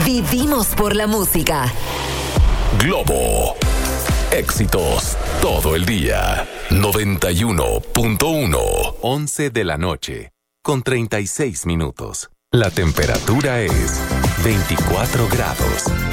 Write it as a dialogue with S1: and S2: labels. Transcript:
S1: Vivimos por la música.
S2: Globo. Éxitos todo el día. 91.1.
S3: 11 de la noche, con 36 minutos. La temperatura es 24 grados.